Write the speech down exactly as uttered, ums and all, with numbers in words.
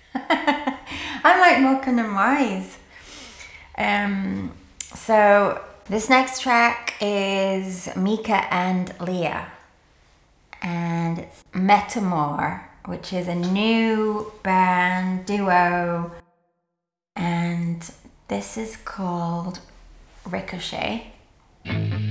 I like Morgan and Wise. Um, so this next track is Mika and Leah, and it's Metamor, which is a new band duo, and this is called Ricochet.